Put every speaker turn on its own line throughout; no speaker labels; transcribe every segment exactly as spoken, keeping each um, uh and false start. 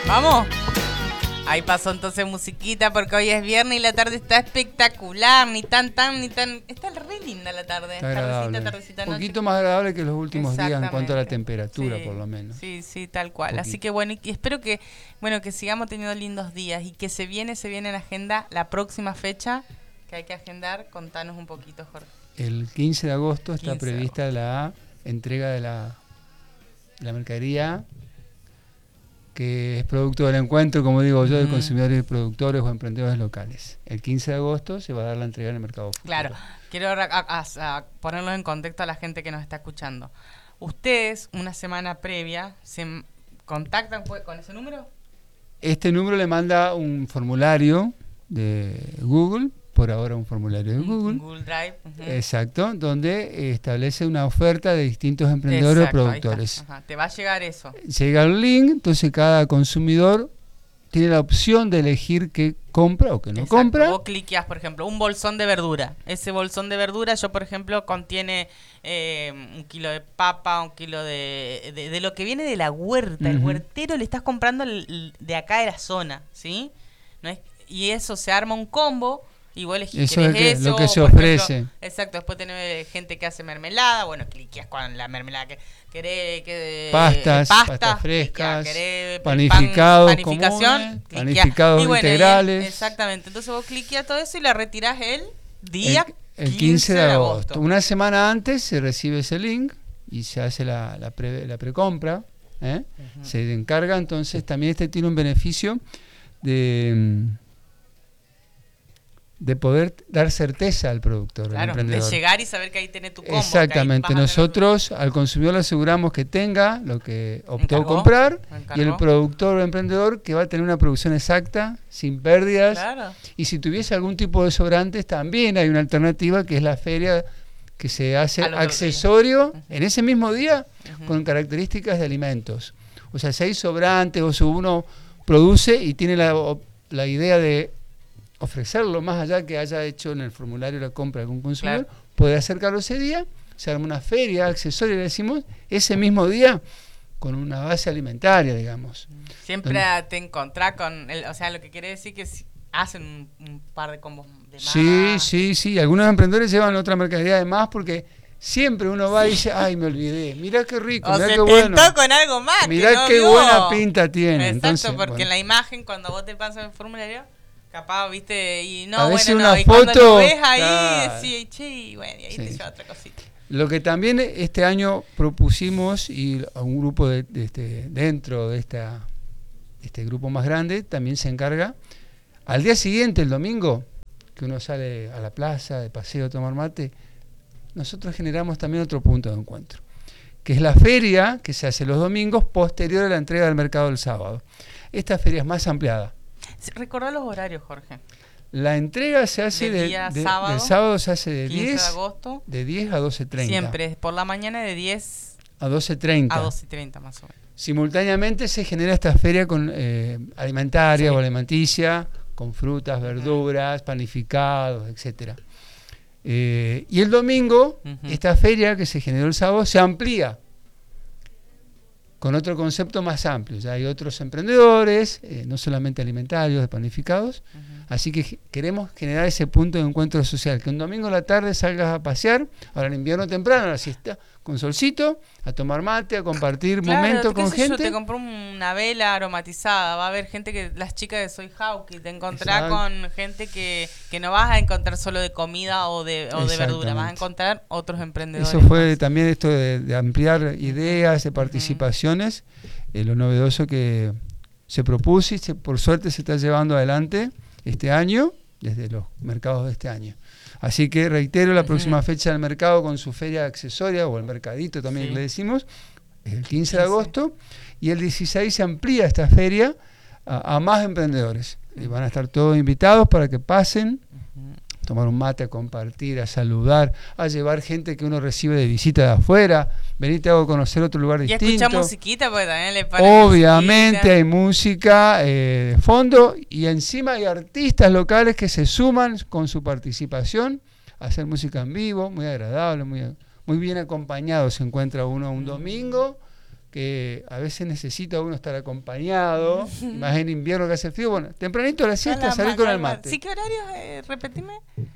¿Vamos? Ahí pasó entonces musiquita porque hoy es viernes y la tarde está espectacular, ni tan tan ni tan... Está re linda la tarde,
está agradable.
tardecita, tardecita,
Un poquito más agradable que los últimos días en cuanto a la
Exactamente.
temperatura,
Sí,
por lo menos.
Sí, sí, tal cual.
Poquito.
Así que bueno, y espero que bueno que sigamos teniendo lindos días y que se viene, se viene en agenda la próxima fecha que hay que agendar. Contanos un poquito, Jorge.
El quince de agosto está
quince de
prevista
agosto.
la entrega de la, la mercadería que es producto del encuentro, como digo yo, de
Ujú.
consumidores, productores o emprendedores locales. El quince de agosto se va a dar la entrega en el mercado futuro.
Claro, quiero a, a, a ponerlos en contexto a la gente que nos está escuchando. Ustedes, una semana previa, se m- contactan pues, con ese número.
Este número le manda un formulario de Google, por ahora un formulario de
Un-
Google,
un Google Drive. Ujú.
exacto, donde establece una oferta de distintos emprendedores
Exacto,
o
ahí está.
productores.
Ajá, te va a llegar eso.
Llega el link, entonces cada consumidor tiene la opción de elegir qué compra o qué no
Exacto.
compra.
Vos cliqueás, por ejemplo, un bolsón de verdura. Ese bolsón de verdura, yo, por ejemplo, contiene eh, un kilo de papa, un kilo de, de, de lo que viene de la huerta. El
Ujú.
huertero le estás comprando el- el de acá de la zona, ¿sí? No es, y eso se arma un combo. Y vos elegís,
Eso es
querés
que- lo
eso,
que
o,
se
por
ofrece.
ejemplo, exacto, después tenés gente que hace mermelada. Bueno, cliqueas con la mermelada que querés. Que,
Pastas,
pastas,
pastas
cliqueas,
frescas,
querés
panificados
pan- panificación,
comunes,
cliqueas.
panificados
Y bueno, y
integrales.
el- exactamente, entonces vos cliqueas todo eso y la retirás el día
El, el quince de agosto. Una semana antes se recibe ese link y se hace la, la, pre, la precompra. ¿eh?
Ujú.
Se encarga, entonces también este tiene un beneficio de, de poder dar certeza al productor, al
Claro, de
emprendedor.
llegar y saber que ahí tenés tu combo.
Exactamente,
que ahí vas a tener-
nosotros al consumidor le aseguramos que tenga lo que optó
Encargó,
comprar
encargó.
y el productor o emprendedor que va a tener una producción exacta, sin pérdidas.
Claro.
Y si tuviese algún tipo de sobrantes, también hay una alternativa que es la feria que se hace
Al otro
accesorio
día. Ujú.
en ese mismo día
Ujú.
con características de alimentos. O sea, si hay sobrantes o si uno produce y tiene la, la idea de ofrecerlo más allá que haya hecho en el formulario la compra de algún consumidor,
Claro.
puede acercarlo ese día, se arma una feria accesoria, le decimos, ese mismo día con una base alimentaria, digamos.
Siempre te encontrás con, el, o sea, lo que quiere decir que si hacen un, un par de combos de más.
Sí, sí, sí. Algunos emprendedores llevan otra mercadería de más porque siempre uno va y dice, ay, me olvidé. Mirá qué rico,
O
mirá
se
qué bueno.
tentó con algo más.
Mirá
que no
qué
vio.
buena pinta tiene.
Exacto,
Entonces,
porque
bueno.
en la imagen, cuando vos te pasas el formulario, capaz, viste, y no,
A
bueno,
veces
no,
una
y cuando
foto,
lo ves ahí,
claro.
decís, che, y bueno, y ahí
Sí.
te lleva otra cosita.
Lo que también este año propusimos y a un grupo de, de este, dentro de esta, este grupo más grande también se encarga al día siguiente, el domingo, que uno sale a la plaza de paseo a tomar mate, nosotros generamos también otro punto de encuentro, que es la feria que se hace los domingos posterior a la entrega del mercado del sábado. Esta feria es más ampliada.
Recordá los horarios, Jorge.
La entrega se hace
Del
de,
día
de-
sábado,
del sábado se hace de
quince de
diez,
agosto.
de diez a doce treinta.
Siempre, por la mañana de diez
A doce treinta.
a doce y treinta más o menos.
Simultáneamente se genera esta feria con eh, alimentaria
Sí.
o alimenticia, con frutas, verduras, panificados, etcétera. Eh, y el domingo,
Ujú.
esta feria que se generó el sábado se amplía con otro concepto más amplio. Ya hay otros emprendedores, eh, no solamente alimentarios, de panificados.
Ujú.
Así que ge- queremos generar ese punto de encuentro social, que un domingo a la tarde salgas a pasear, ahora en invierno temprano, a la siesta, con solcito, a tomar mate, a compartir
Claro,
momentos
qué
con
sé yo,
gente.
te compró una vela aromatizada, va a haber gente que, las chicas de Soy Hauki, te encontrás
Exacto.
con gente que, que no vas a encontrar solo de comida o de, o de verdura, vas a
Exactamente.
encontrar otros emprendedores.
Eso fue
más.
también esto de, de ampliar ideas, de participaciones, eh, lo novedoso que se propuso y se, por suerte se está llevando adelante este año, desde los mercados de este año. Así que reitero, la
Ujú.
próxima fecha del mercado con su feria accesoria o el mercadito también
Sí.
le decimos, es el quince de
quince.
agosto y el dieciséis se amplía esta feria a, a más emprendedores. Y van a estar todos invitados para que pasen,
Ujú.
tomar un mate, a compartir, a saludar, a llevar gente que uno recibe de visita de afuera. Vení, te hago conocer otro lugar
Y
distinto.
escucha musiquita porque también le ponen
Obviamente
musiquita.
hay música eh, de fondo y encima hay artistas locales que se suman con su participación a hacer música en vivo, muy agradable, muy, muy bien acompañado. Se encuentra uno un domingo que a veces necesita uno estar acompañado, más en invierno que hace frío. Bueno, tempranito a la siesta, salir con el mate.
¿Sí, qué horario? Eh, repetime.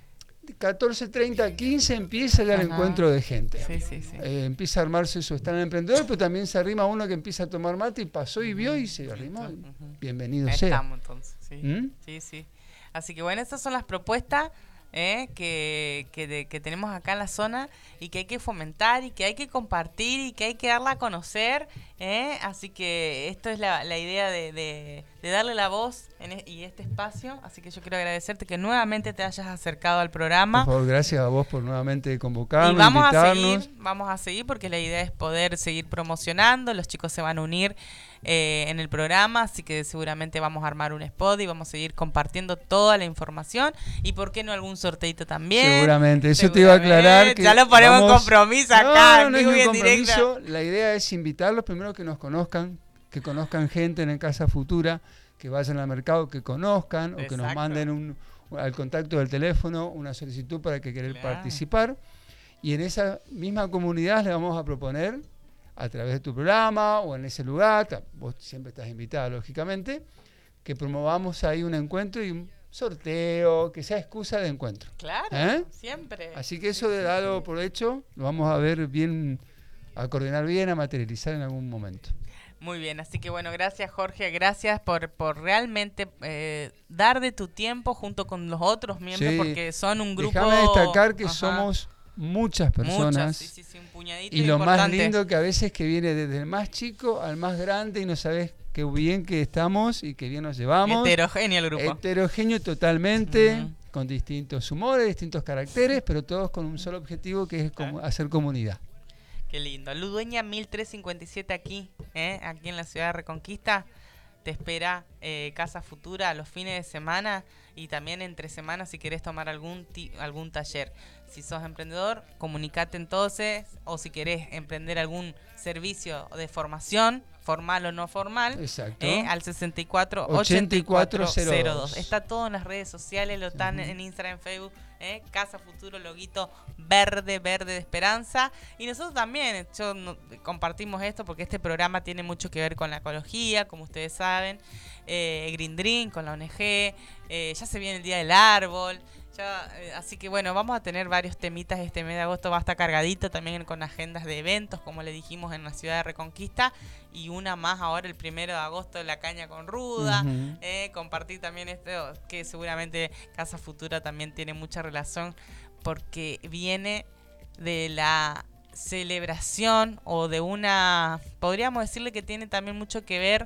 catorce treinta, quince empieza ya el encuentro de gente.
Sí, sí, sí.
Eh, empieza a armarse su stand emprendedor, pero también se arrima uno que empieza a tomar mate y pasó y vio y se arrimó. Uh-huh. Bienvenido
Ahí
sea.
Estamos entonces, sí. ¿Mm? Sí, sí. Así que bueno, estas son las propuestas eh, que, que, de, que tenemos acá en la zona y que hay que fomentar y que hay que compartir y que hay que darla a conocer. Eh. Así que esto es la, la idea de, de, de darle la voz en e, y este espacio. Así que yo quiero agradecerte que nuevamente te hayas acercado al programa.
Por favor, gracias a vos por nuevamente convocarnos,
y vamos
invitarnos.
a seguir, vamos a seguir porque la idea es poder seguir promocionando. Los chicos se van a unir eh, en el programa, así que seguramente vamos a armar un spot y vamos a seguir compartiendo toda la información y por qué no algún sorteito también.
Seguramente, eso seguramente. Te iba a aclarar. Que
ya lo ponemos
vamos...
en compromiso acá.
No, no, no es un compromiso. La idea es invitarlos primero que nos conozcan, que conozcan gente en Casa Futura, que vayan al mercado, que conozcan. Exacto. O que nos manden un, al contacto del teléfono una solicitud para que quieran claro. participar. Y en esa misma comunidad le vamos a proponer, a través de tu programa o en ese lugar, vos siempre estás invitada, lógicamente, que promovamos ahí un encuentro y un sorteo, que sea excusa de encuentro.
Claro,
¿Eh?
siempre.
Así que eso de dado por hecho, lo vamos a ver bien, a coordinar bien, a materializar en algún momento.
Muy bien, así que bueno, gracias Jorge, gracias por, por realmente eh, dar de tu tiempo junto con los otros miembros, sí. porque son un grupo...
Déjame destacar que Ajá. somos muchas personas.
Muchas, sí, sí, sí, un puñadito
y lo
importante.
Más lindo que a veces que viene desde el más chico al más grande y no sabes qué bien que estamos y qué bien nos llevamos.
Heterogéneo el grupo.
Heterogéneo totalmente,
uh-huh.
con distintos humores, distintos caracteres, pero todos con un solo objetivo que es como hacer comunidad.
Qué lindo. Ludueña mil trescientos cincuenta y siete aquí, ¿eh? aquí en la ciudad de Reconquista. Te espera eh, Casa Futura los fines de semana y también entre semanas si querés tomar algún ti- algún taller. Si sos emprendedor, comunicate entonces, o si querés emprender algún servicio de formación, formal o no formal,
Exacto.
Eh, al sesenta y cuatro ochenta y cuatro cero dos. Está todo en las redes sociales, lo están uh-huh. en Instagram, en Facebook, eh, Casa Futuro, loguito verde, verde de esperanza. Y nosotros también, yo no, compartimos esto porque este programa tiene mucho que ver con la ecología, como ustedes saben, eh, Green Dream, con la O N G, eh, ya se viene el Día del Árbol. Ya, eh, así que bueno, vamos a tener varios temitas este mes de agosto, va a estar cargadito también con agendas de eventos, como le dijimos en la ciudad de Reconquista, y una más ahora el primero de agosto de la caña con ruda, uh-huh. eh, compartir también esto, que seguramente Casa Futura también tiene mucha relación, porque viene de la celebración o de una, podríamos decirle que tiene también mucho que ver,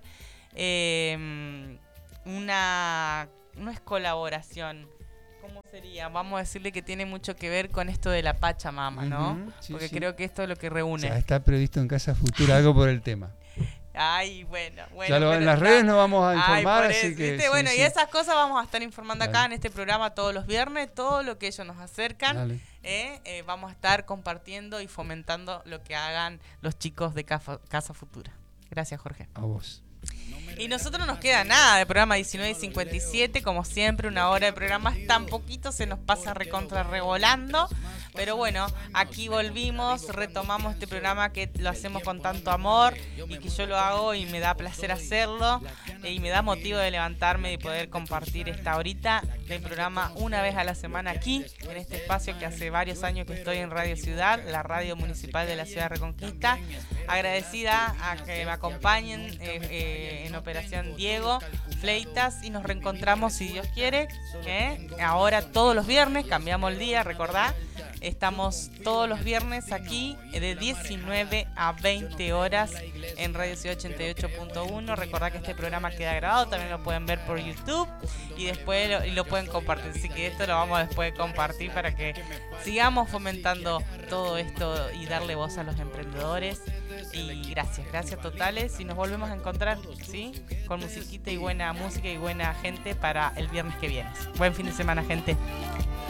eh, una, no es colaboración, ¿cómo sería? Vamos a decirle que tiene mucho que ver con esto de la Pachamama, ¿no? Uh-huh, sí, Porque sí. creo que esto es lo que reúne.
Ya está previsto en Casa Futura algo por el tema.
Ay, bueno, bueno.
Ya lo, en las está... redes nos vamos a informar, Ay, así
eso,
que...
Sí, bueno,
sí.
y esas cosas vamos a estar informando Dale. acá en este programa todos los viernes, todo lo que ellos nos acercan. Eh, eh, vamos a estar compartiendo y fomentando lo que hagan los chicos de Casa, Casa Futura. Gracias, Jorge.
A vos.
Y nosotros no nos queda nada de programa diecinueve cincuenta y siete, como siempre, una hora de programa tan poquito, se nos pasa recontra revolando, pero bueno, aquí volvimos, retomamos este programa que lo hacemos con tanto amor y que yo lo hago y me da placer hacerlo y me da motivo de levantarme y poder compartir esta horita del programa una vez a la semana aquí, en este espacio que hace varios años que estoy en Radio Ciudad, la radio municipal de la ciudad de Reconquista. Agradecida a que me acompañen eh, eh, en Operación Diego, Fleitas, y nos reencontramos si Dios quiere, ¿eh? Ahora todos los viernes, cambiamos el día, recordá, estamos todos los viernes aquí de diecinueve a veinte horas en Radio Ciudad ochenta y ocho punto uno. Recordá que este programa queda grabado, también lo pueden ver por YouTube y después lo, y lo pueden compartir, así que esto lo vamos después de compartir para que sigamos fomentando todo esto y darle voz a los emprendedores. Y gracias, gracias totales y nos volvemos a encontrar, ¿sí? Con musiquita y buena música y buena gente para el viernes que viene. Buen fin de semana, gente.